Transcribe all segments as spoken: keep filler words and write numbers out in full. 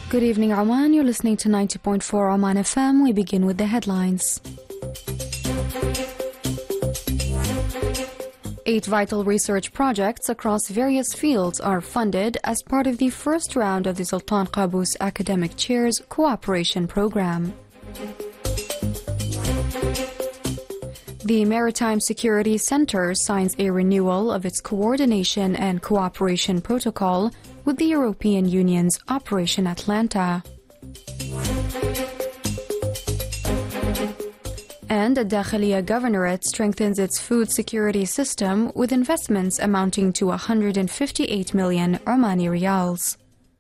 Good evening, Oman. You're listening to ninety point four Oman F M. We begin with the headlines. Eight vital research projects across various fields are funded as part of the first round of the Sultan Qaboos Academic Chairs Cooperation Program. The Maritime Security Center signs a renewal of its coordination and cooperation protocol with the European Union's Operation Atlanta. And Al-Dakhiliya Governorate strengthens its food security system with investments amounting to one hundred fifty-eight million Omani riyals.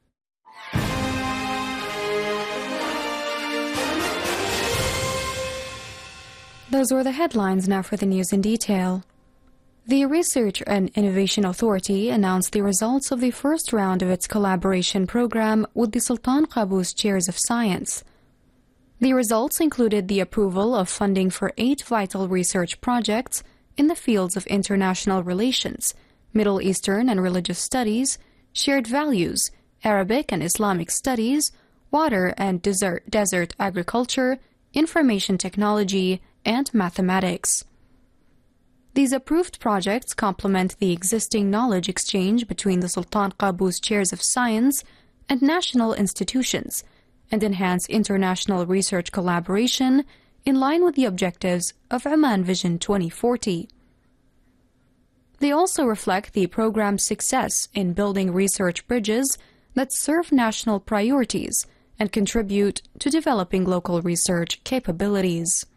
Those were the headlines. Now for the news in detail. The Research and Innovation Authority announced the results of the first round of its collaboration program with the Sultan Qaboos Chairs of Science. The results included the approval of funding for eight vital research projects in the fields of international relations, Middle Eastern and religious studies, shared values, Arabic and Islamic studies, water and desert, desert agriculture, information technology, and mathematics. These approved projects complement the existing knowledge exchange between the Sultan Qaboos Chairs of Science and national institutions and enhance international research collaboration in line with the objectives of Oman Vision twenty forty. They also reflect the program's success in building research bridges that serve national priorities and contribute to developing local research capabilities.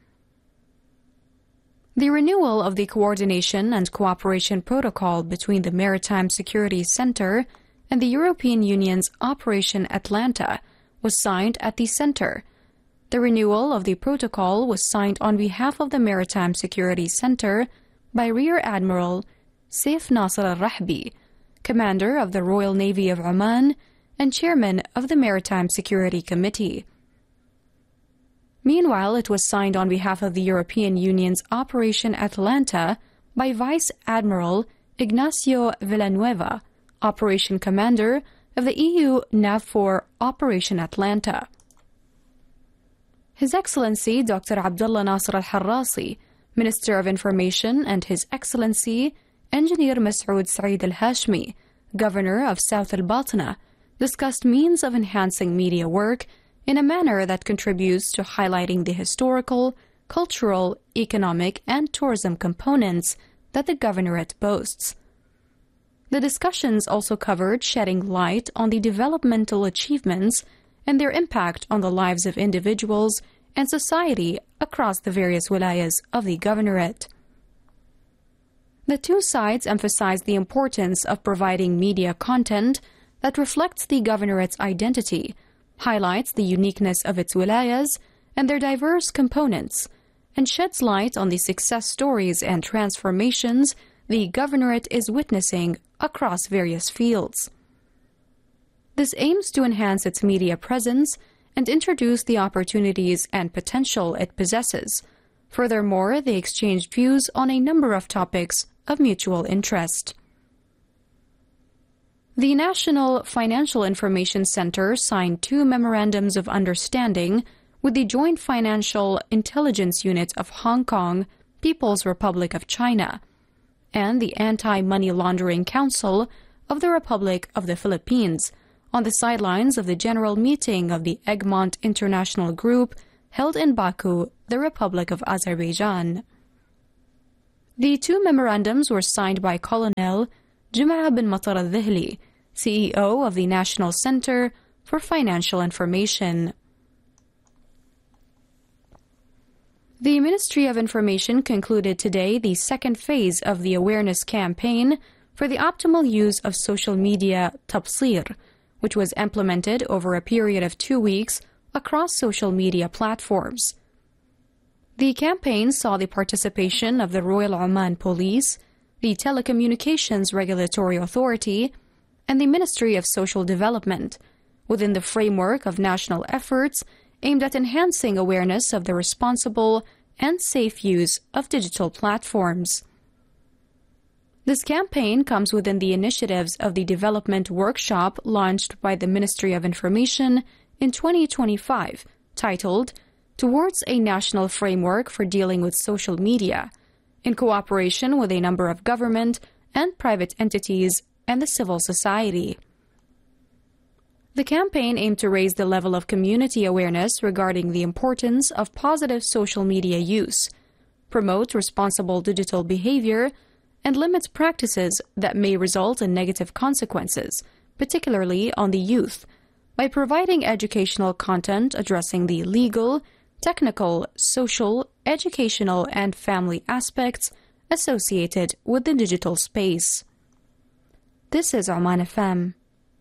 The renewal of the coordination and cooperation protocol between the Maritime Security Center and the European Union's Operation Atlanta was signed at the center. The renewal of the protocol was signed on behalf of the Maritime Security Center by Rear Admiral Saif Nasser al-Rahbi, Commander of the Royal Navy of Oman and Chairman of the Maritime Security Committee. Meanwhile, it was signed on behalf of the European Union's Operation Atlanta by Vice Admiral Ignacio Villanueva, Operation Commander of the E U NAVFOR Operation Atlanta. His Excellency Doctor Abdullah Nasser al-Harrasi, Minister of Information, and His Excellency Engineer Masoud Saeed al-Hashmi, Governor of South al-Batna, discussed means of enhancing media work in a manner that contributes to highlighting the historical, cultural, economic, and tourism components that the governorate boasts. The discussions also covered shedding light on the developmental achievements and their impact on the lives of individuals and society across the various wilayas of the governorate. The two sides emphasized the importance of providing media content that reflects the governorate's identity, highlights the uniqueness of its wilayas and their diverse components, and sheds light on the success stories and transformations the governorate is witnessing across various fields. This aims to enhance its media presence and introduce the opportunities and potential it possesses. Furthermore, they exchanged views on a number of topics of mutual interest. The National Financial Information Center signed two memorandums of understanding with the Joint Financial Intelligence Unit of Hong Kong, People's Republic of China, and the Anti-Money Laundering Council of the Republic of the Philippines on the sidelines of the general meeting of the Egmont International Group held in Baku, the Republic of Azerbaijan. The two memorandums were signed by Colonel Jumaa bin Matar al-Dhihli, C E O of the National Center for Financial Information. The Ministry of Information concluded today the second phase of the awareness campaign for the optimal use of social media Tabsir, which was implemented over a period of two weeks across social media platforms. The campaign saw the participation of the Royal Oman Police, the Telecommunications Regulatory Authority, and the Ministry of Social Development, within the framework of national efforts aimed at enhancing awareness of the responsible and safe use of digital platforms. This campaign comes within the initiatives of the Development Workshop launched by the Ministry of Information in twenty twenty-five, titled Towards a National Framework for Dealing with Social Media, in cooperation with a number of government and private entities and the civil society. The campaign aimed to raise the level of community awareness regarding the importance of positive social media use, promote responsible digital behavior, and limit practices that may result in negative consequences, particularly on the youth, by providing educational content addressing the legal, technical, social, educational, and family aspects associated with the digital space. This is Oman F M.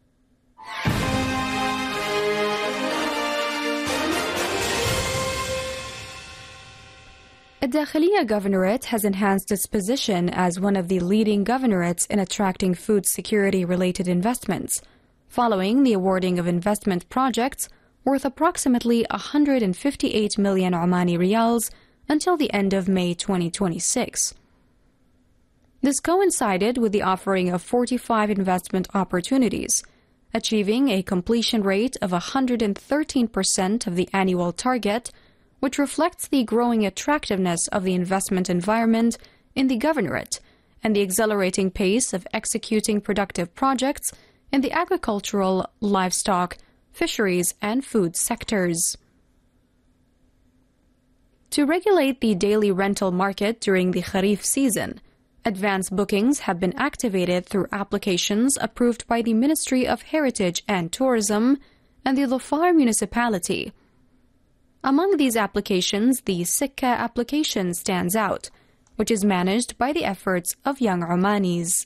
Ad-Dakhiliya Governorate has enhanced its position as one of the leading governorates in attracting food security-related investments, following the awarding of investment projects worth approximately one hundred fifty-eight million Omani riyals until the end of May twenty twenty-six. This coincided with the offering of forty-five investment opportunities, achieving a completion rate of one hundred thirteen percent of the annual target, which reflects the growing attractiveness of the investment environment in the governorate and the accelerating pace of executing productive projects in the agricultural, livestock, fisheries, and food sectors. To regulate the daily rental market during the Kharif season, advance bookings have been activated through applications approved by the Ministry of Heritage and Tourism and the Dhofar municipality. Among these applications, the Sikka application stands out, which is managed by the efforts of young Omanis.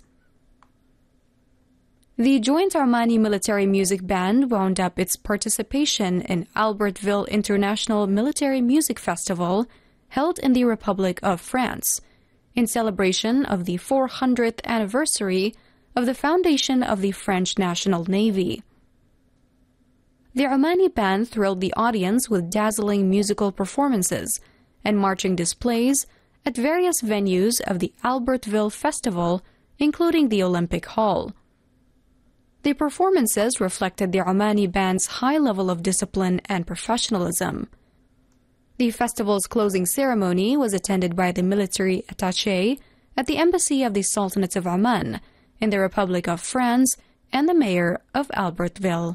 The Joint Omani Military Music Band wound up its participation in Albertville International Military Music Festival, held in the Republic of France, in celebration of the four hundredth anniversary of the foundation of the French National Navy. The Omani band thrilled the audience with dazzling musical performances and marching displays at various venues of the Albertville Festival, including the Olympic Hall. The performances reflected the Omani band's high level of discipline and professionalism. The festival's closing ceremony was attended by the military attaché at the Embassy of the Sultanate of Oman in the Republic of France and the mayor of Albertville.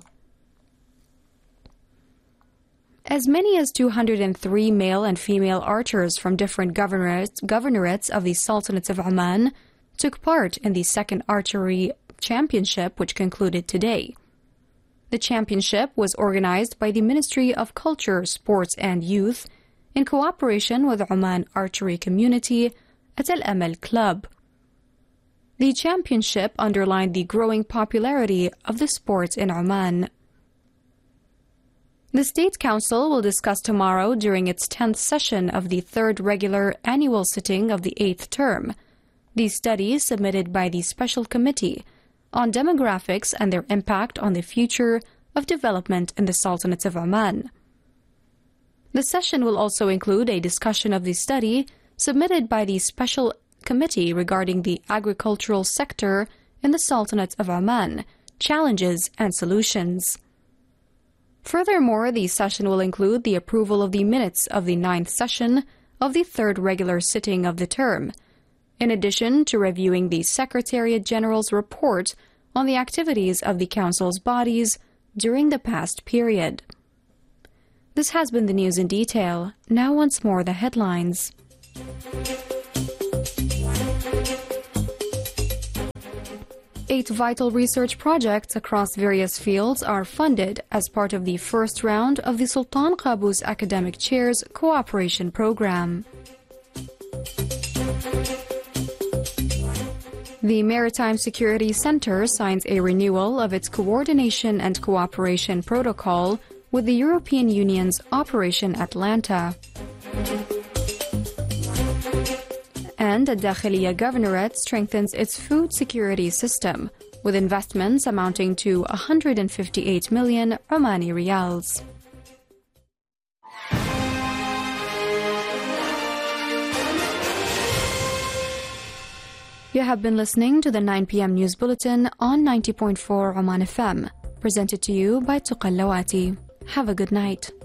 As many as two hundred three male and female archers from different governorates, governorates of the Sultanate of Oman took part in the second archery championship, which concluded today. The championship was organized by the Ministry of Culture, Sports and Youth in cooperation with the Oman Archery Community at Al Amal Club. The championship underlined the growing popularity of the sport in Oman. The State Council will discuss tomorrow during its tenth session of the third regular annual sitting of the eighth term the study submitted by the Special Committee on Demographics and their impact on the future of development in the Sultanate of Oman. The session will also include a discussion of the study submitted by the Special Committee regarding the agricultural sector in the Sultanate of Oman, challenges and solutions. Furthermore, the session will include the approval of the minutes of the ninth session of the third regular sitting of the term, in addition to reviewing the Secretariat General's report on the activities of the Council's bodies during the past period. This has been the news in detail. Now once more the headlines. Eight vital research projects across various fields are funded as part of the first round of the Sultan Qaboos Academic Chairs Cooperation Program. The Maritime Security Center signs a renewal of its coordination and cooperation protocol with the European Union's Operation Atlanta. And Ad-Dakhiliya Governorate strengthens its food security system with investments amounting to one hundred fifty-eight million Omani riyals. You have been listening to the nine p m News Bulletin on ninety point four Oman F M, presented to you by Tuqal Lawati. Have a good night.